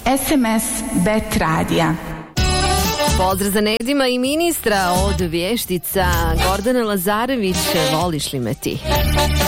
SMS Bet radija. Pozdrav za Nedima i ministra od vještica Gordana Lazarević, voliš li me ti?